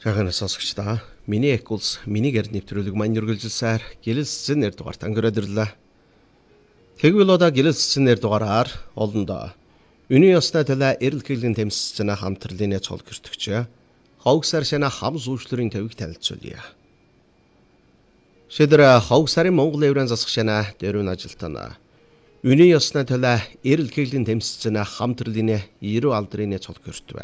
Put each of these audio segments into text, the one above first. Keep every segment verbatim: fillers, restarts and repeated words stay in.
Шаханаас сонсогчдаа миний эк улс миний гэр нэвтрүүлэг маань үргэлжилсээр гэлэлцсэн нэр дугаарт ангөрөөд ирлээ. Тэгвэл одоо гэлэлцсэн нэр дугаараар олондоо Үний ёсны төлөө эрэл хэвлэн тэмцсэн хамтрлын цол гэртгчээ ховгсар шана хам зүүшлэрийн төвийг танилцуулъя. Шидра ховгсарын Монгол еврейн засах шана дөрвөн ажилтнаа Үний ёсны төлөө эрэл хэвлэн тэмцсэн хамтрлын ерөө алдрын цол гэртвэ.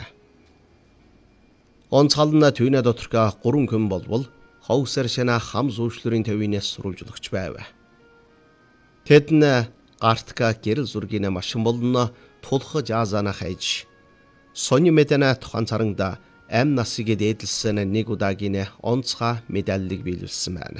Онцгална түйнэ доторка гурван хүн болбол ховсар шана хам зүүшлэрийн төвийнээс сурвалжлагч байв. Тэд нь гартка гэрэл зургийн машин болно тулхаж аазана хайж. Сони мэдэнэ тухайн царангда ам насыг дээдлсэн нэг удаагийн онцгой медалийг биелүүлсэн байна.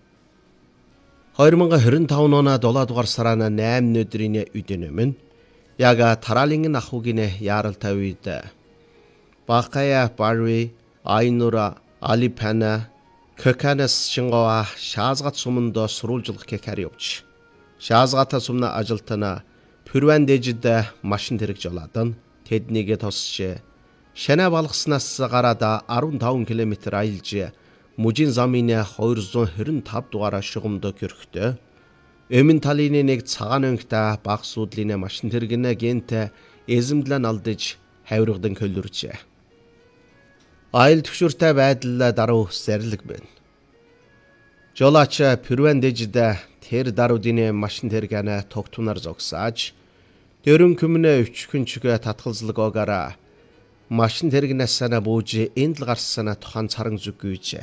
две тысячи двадцать пять оны долоо дугаар сарана восемь өдрийн үдэнэм нь яг тараалын ахугийн яаралтай үед Бакая Барви, Айнура, Алипана, Көканас шингоо шаазгат сумондоо сурвалжлах гэхээр явж. Шаазгата сумна ажилтнаа Пүрвэн дэжид машин тэрэгж олаадан тэднийг тосч шанаа балгаснаас гараад десять километр аялж мужийн замын двести двадцать пять дугаар шугамд гөрөхтөө өмнө талын нэг цагаан өнгөтэй баг суудлын машин тэрэгнэ гэнт эзэмдлэн алдаж хавиргадан хөлөрчээ. Айл төвшөртэй байдал даруй сэрлэг байна. Жолооч Пүрвэн дэжид тэр даруудын машин тэргэнэ тогтунаар зогсааж дөрөн көмнө өчхөнчгөө татгалзлагоогаараа машин тэргнээс санаа бууж энд л гарсан тухайн царан зүггүйж.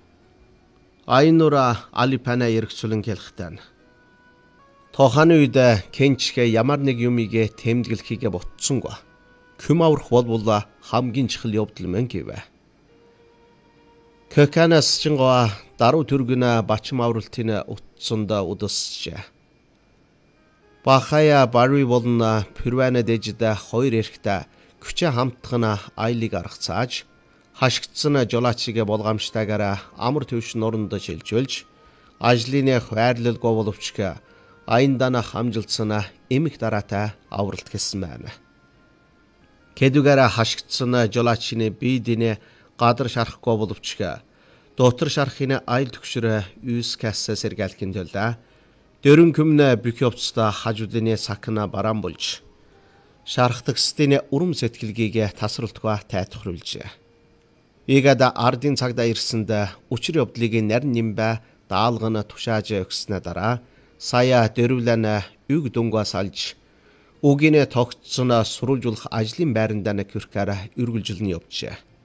Айнура Алипана эргцүүлэн хэлэхтэн. Тухайн үед Кенчгэ ямар нэг юмыг тэмдэглэхийг ботсонгүй. Күм аврах болбол хамгийн чухал явдал мэн гэвэ. Көканас чингоо даруй түргэнэ бачим авралтын утсанд удасчээ. Бахая Барви болон Пүрвэн дэжид хоёр эрхтээ күчээ хамтгана айлыг аргацааж хашгдсан жолоочийг болгоомжтойгоор амар төвшин оронд шилжүүлж ажлын хайрлалгүй боловч аяндана хамжилсан эмх дараатай авралт гэсэн байна. Кэдүгээр хашгдсан жолоочны биедийн гадар шарахгүй боловч дотор шарахын айл төгшөр юускаас сэргээлхийн төлөө дөрөн көмнө бүх явцдаа хажуудын сакна бараан болж шарахтагсдын урам сэтгэлгийг тасралтгүй тайтахруулжээ. Игад ардын цагдаа ирсэнд учир явдлыг нарийн нимбэ даалгана тушааж өгснө дараа сая дөрвлэн үг дүнгаас алж үгийн тогтсон сурвалжлах ажлын байранд нөхөрхөөр үргэлжилн явжээ.